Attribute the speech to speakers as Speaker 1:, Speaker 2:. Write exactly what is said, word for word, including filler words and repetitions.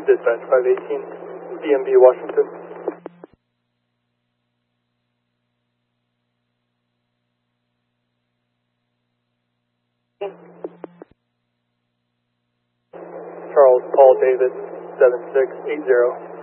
Speaker 1: Dispatch five eighteen, D M V Washington. Charles Paul David, seven six eight zero.